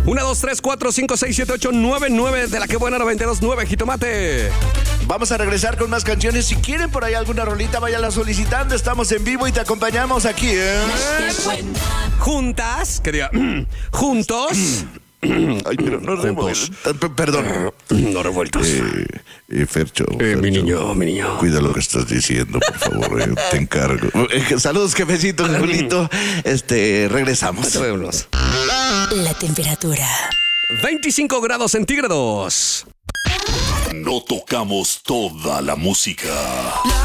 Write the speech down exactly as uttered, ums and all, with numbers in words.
uno, dos, tres, cuatro, cinco, seis, siete, ocho, nueve, nueve de la que buena noventa y dos punto nueve, Jitomate. Vamos a regresar con más canciones. Si quieren por ahí alguna rolita, váyanla solicitando. Estamos en vivo y te acompañamos aquí, ¿eh? Juntas, que diga, juntos. Ay, pero no revueltas. Perdón. No revueltos. Eh, eh, Fercho, Eh, Fercho. mi niño, mi niño. Cuida lo que estás diciendo, por favor. eh, te encargo. Eh, saludos, jefecito, Julito. Este, regresamos. Vámonos. La temperatura. veinticinco grados centígrados. No tocamos toda la música.